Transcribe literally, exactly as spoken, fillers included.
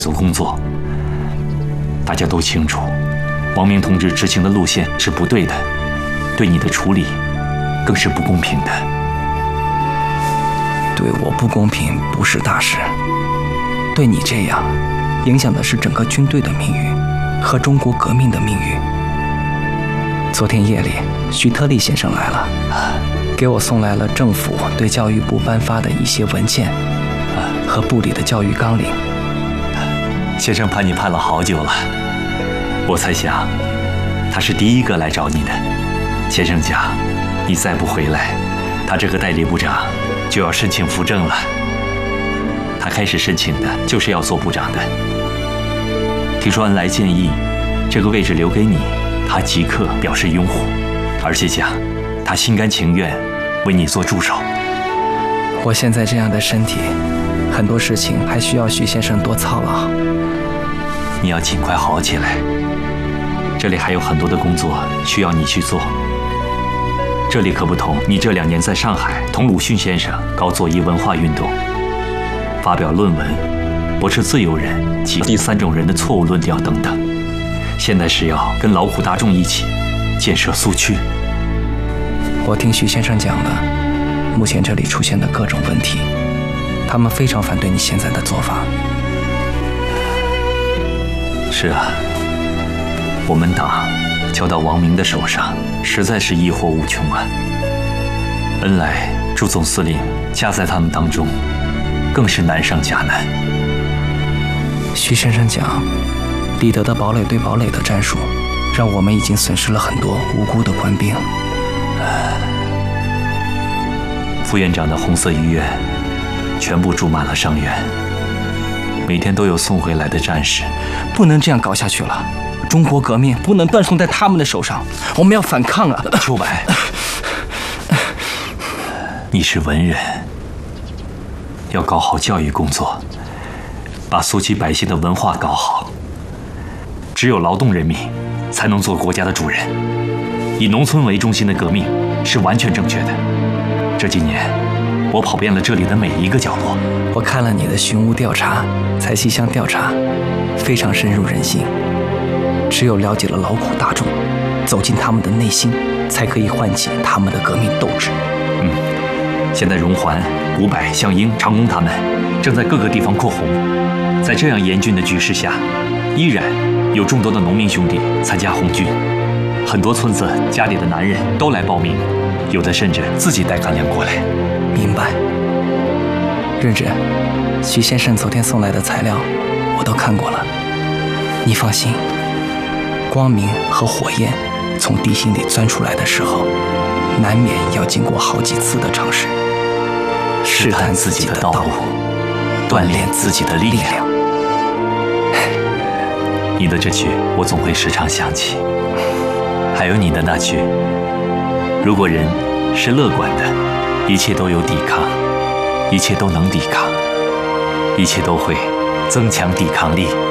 做工作。大家都清楚，王明同志执行的路线是不对的，对你的处理更是不公平的。 对我不公平不是大事，对你这样，影响的是整个军队的命运和中国革命的命运。昨天夜里，徐特立先生来了，给我送来了政府对教育部颁发的一些文件和部里的教育纲领。 先生盼你盼了好久了，我猜想他是第一个来找你的。先生讲，你再不回来，他这个代理部长就要申请扶正了。他开始申请的就是要做部长的。听说恩来建议这个位置留给你，他即刻表示拥护，而且讲他心甘情愿为你做助手。 我现在这样的身体，很多事情还需要徐先生多操劳。 你要尽快好起来，这里还有很多的工作需要你去做。这里可不同你这两年在上海同鲁迅先生搞左翼文化运动，发表论文驳斥自由人及第三种人的错误论调等等。现在是要跟劳苦大众一起建设苏区。 我听徐先生讲了目前这里出现的各种问题，他们非常反对你现在的做法。 是啊，我们党交到王明的手上，实在是疑惑无穷啊。恩来朱总司令夹在他们当中，更是难上加难。 徐先生讲，李德的堡垒对堡垒的战术，让我们已经损失了很多无辜的官兵。 副院长的红色医院全部住满了伤员，每天都有送回来的战士。 不能这样搞下去了，中国革命不能断送在他们的手上，我们要反抗啊！ 秋白，你是文人，要搞好教育工作，把苏区百姓的文化搞好。只有劳动人民才能做国家的主人。以农村为中心的革命是完全正确的。这几年，我跑遍了这里的每一个角落。 我看了你的寻屋调查、采西乡调查，非常深入人心。只有了解了劳苦大众，走进他们的内心，才可以唤起他们的革命斗志。 嗯，现在荣环、伍佰、项英、长工他们正在各个地方扩红。在这样严峻的局势下，依然有众多的农民兄弟参加红军。很多村子家里的男人都来报名，有的甚至自己带干粮过来。 明白。润之，徐先生昨天送来的材料我都看过了，你放心，光明和火焰从地心里钻出来的时候，难免要经过好几次的尝试， 试探自己的道路，锻炼自己的力量。你的这句我总会时常想起，还有你的那句，如果人是乐观的，一切都有抵抗，一切都能抵抗，一切都会增强抵抗力。